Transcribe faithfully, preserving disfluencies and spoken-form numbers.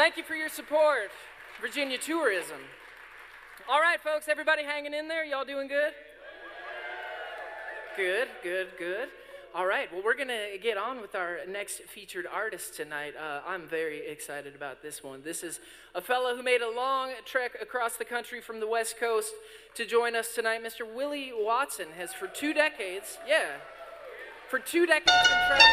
Thank you for your support, Virginia Tourism. All right, folks, everybody hanging in there? Y'all doing good? Good, good, good. All right, well, we're going to get on with our next featured artist tonight. Uh, I'm very excited about this one. This is a fellow who made a long trek across the country from the West Coast to join us tonight. Mister Willie Watson has for two decades, yeah, for two decades been traveling